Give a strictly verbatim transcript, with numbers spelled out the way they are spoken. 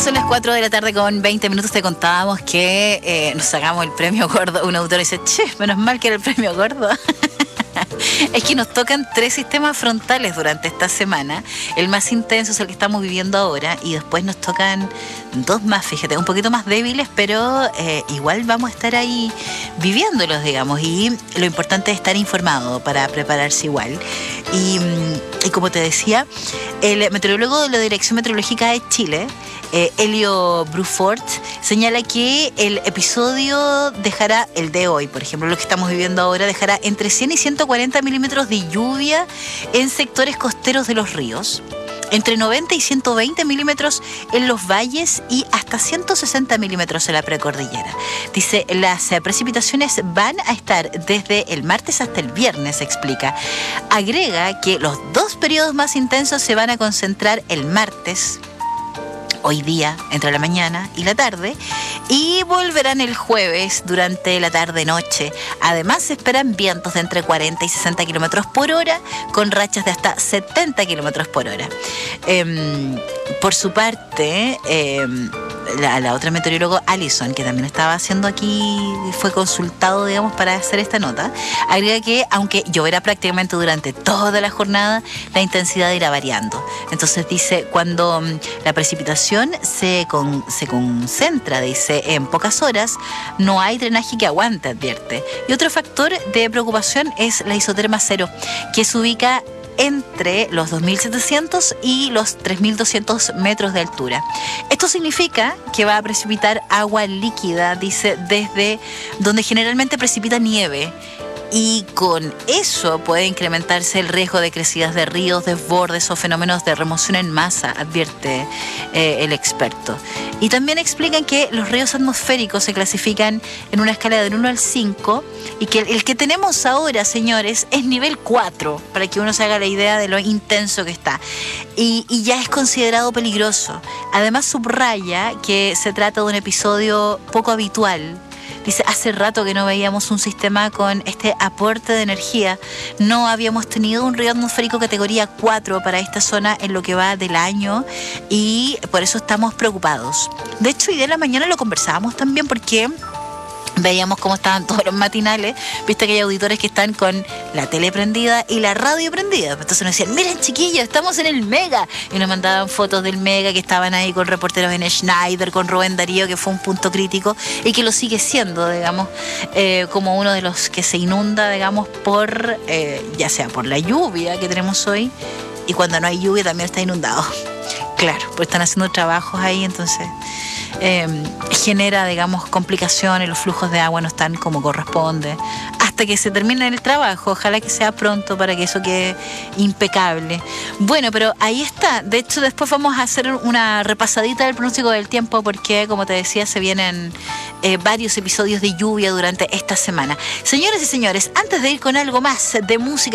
Son las cuatro de la tarde con veinte minutos. Te contábamos que eh, nos sacamos el premio gordo. Un autor dice, che, menos mal que era el premio gordo. Es que nos tocan tres sistemas frontales durante esta semana. El más intenso es el que estamos viviendo ahora y después nos tocan dos más, fíjate, un poquito más débiles, pero eh, igual vamos a estar ahí viviéndolos, digamos, y lo importante es estar informado para prepararse igual. Y, y como te decía, el meteorólogo de la Dirección Meteorológica de Chile, eh, Elio Brufort, señala que el episodio dejará, el de hoy, por ejemplo, lo que estamos viviendo ahora, dejará entre cien y ciento cuarenta milímetros de lluvia en sectores costeros de los ríos, entre noventa y ciento veinte milímetros en los valles y hasta ciento sesenta milímetros en la precordillera. Dice, las eh, precipitaciones van a estar desde el martes hasta el viernes, explica. Agrega que los dos periodos más intensos se van a concentrar el martes, hoy día, entre la mañana y la tarde, y volverán el jueves durante la tarde-noche. Además, se esperan vientos de entre cuarenta y sesenta kilómetros por hora, con rachas de hasta setenta kilómetros por hora. Eh, por su parte, eh, la, la otra meteoróloga, Allison, que también estaba haciendo aquí, fue consultado, digamos, para hacer esta nota, agrega que, aunque lloverá prácticamente durante toda la jornada, la intensidad irá variando. Entonces dice, cuando la precipitación se, con, se concentra, dice, en pocas horas, no hay drenaje que aguante, advierte. Y otro factor de preocupación es la isoterma cero, que se ubica entre los dos mil setecientos y los tres mil doscientos metros de altura. Esto significa que va a precipitar agua líquida, dice, desde donde generalmente precipita nieve. Y con eso puede incrementarse el riesgo de crecidas de ríos, desbordes o fenómenos de remoción en masa, advierte eh, el experto. Y también explican que los ríos atmosféricos se clasifican en una escala del uno al cinco y que el, el que tenemos ahora, señores, es nivel cuatro, para que uno se haga la idea de lo intenso que está. Y, y ya es considerado peligroso. Además, subraya que se trata de un episodio poco habitual. Dice, hace rato que no veíamos un sistema con este aporte de energía. No habíamos tenido un río atmosférico categoría cuatro para esta zona en lo que va del año y por eso estamos preocupados. De hecho, hoy día en la mañana lo conversábamos también porque veíamos cómo estaban todos los matinales. Viste que hay auditores que están con la tele prendida y la radio prendida. Entonces nos decían, miren chiquillos, estamos en el Mega. Y nos mandaban fotos del Mega, que estaban ahí con reporteros en Schneider, con Rubén Darío, que fue un punto crítico y que lo sigue siendo, digamos, eh, como uno de los que se inunda, digamos, por, eh, ya sea por la lluvia que tenemos hoy, y cuando no hay lluvia también está inundado. Claro, pues están haciendo trabajos ahí, entonces eh, genera, digamos, complicaciones, los flujos de agua no están como corresponde, hasta que se termine el trabajo. Ojalá que sea pronto para que eso quede impecable. Bueno, pero ahí está. De hecho, después vamos a hacer una repasadita del pronóstico del tiempo porque, como te decía, se vienen eh, varios episodios de lluvia durante esta semana. Señoras y señores, antes de ir con algo más de música,